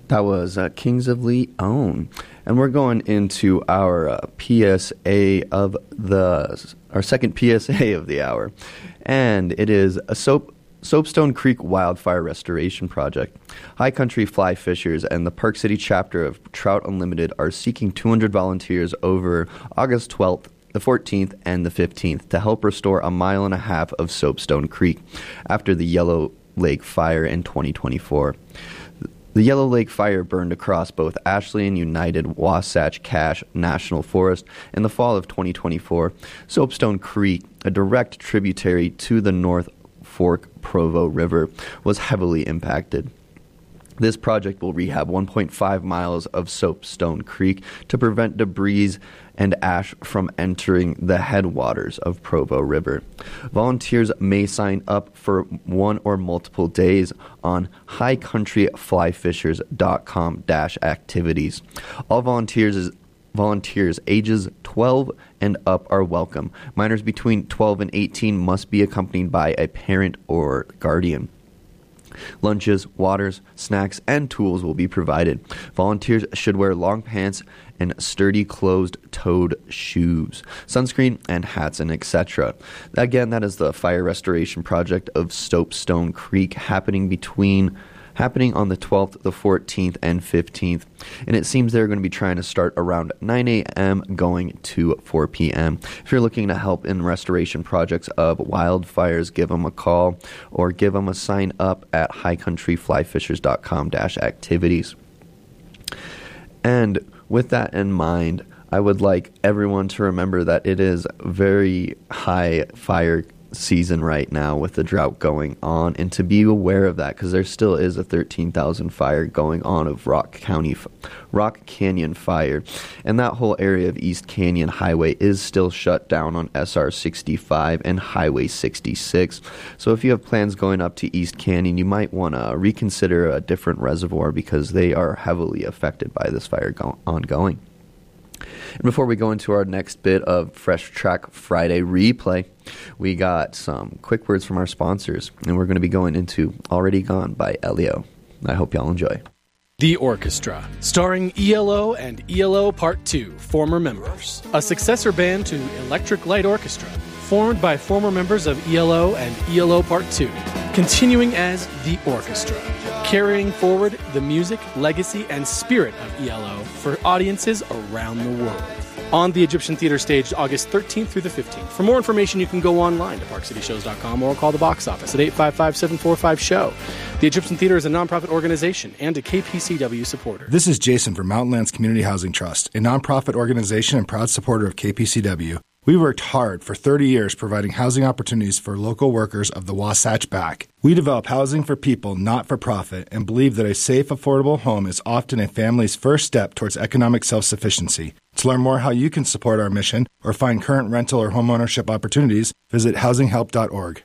That was Kings of Leon, and we're going into our PSA of our second PSA of the hour, and it is a Soapstone Creek Wildfire Restoration Project. High Country Fly Fishers and the Park City chapter of Trout Unlimited are seeking 200 volunteers over August 12th, the 14th, and the 15th to help restore a mile and a half of Soapstone Creek after the Yellow Lake Fire in 2024. The Yellow Lake Fire burned across both Ashley and United Wasatch Cache National Forest in the fall of 2024. Soapstone Creek, a direct tributary to the North Fork Provo River, was heavily impacted. This project will rehab 1.5 miles of Soapstone Creek to prevent debris and ash from entering the headwaters of Provo River. Volunteers may sign up for one or multiple days on highcountryflyfishers.com/activities. All volunteers ages 12 and up are welcome. Minors between 12 and 18 must be accompanied by a parent or guardian. Lunches, waters, snacks, and tools will be provided. Volunteers should wear long pants and sturdy closed-toed shoes, sunscreen, and hats, and etc. Again, that is the fire restoration project of Soapstone Creek happening on the 12th, the 14th, and 15th. And it seems they're going to be trying to start around 9 a.m. going to 4 p.m. If you're looking to help in restoration projects of wildfires, give them a call or give them a sign up at highcountryflyfishers.com/activities. And with that in mind, I would like everyone to remember that it is very high fire season right now with the drought going on, and to be aware of that because there still is a 13,000 fire going on of Rock Canyon Fire, and that whole area of East Canyon Highway is still shut down on SR 65 and Highway 66. So if you have plans going up to East Canyon, you might want to reconsider a different reservoir because they are heavily affected by this fire ongoing. And before we go into our next bit of Fresh Track Friday replay, we got some quick words from our sponsors, and we're going to be going into Already Gone by Elio. I hope y'all enjoy. The Orchestra, starring ELO and ELO Part 2, former members. A successor band to Electric Light Orchestra, formed by former members of ELO and ELO Part 2, continuing as The Orchestra, carrying forward the music, legacy, and spirit of ELO for audiences around the world. On the Egyptian Theater staged August 13th through the 15th. For more information, you can go online to parkcityshows.com or call the box office at 855-745-SHOW. The Egyptian Theater is a nonprofit organization and a KPCW supporter. This is Jason from Mountain Lands Community Housing Trust, a nonprofit organization and proud supporter of KPCW. We worked hard for 30 years providing housing opportunities for local workers of the Wasatch Back. We develop housing for people, not for profit, and believe that a safe, affordable home is often a family's first step towards economic self-sufficiency. To learn more how you can support our mission or find current rental or homeownership opportunities, visit housinghelp.org.